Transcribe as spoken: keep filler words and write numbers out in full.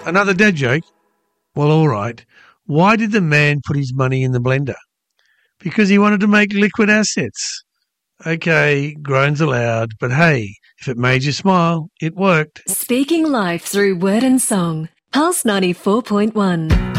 Another dad joke? Well, all right. Why did the man put his money in the blender? Because he wanted to make liquid assets. Okay, groans allowed, but hey, if it made you smile, it worked. Speaking life through word and song. Pulse ninety-four point one.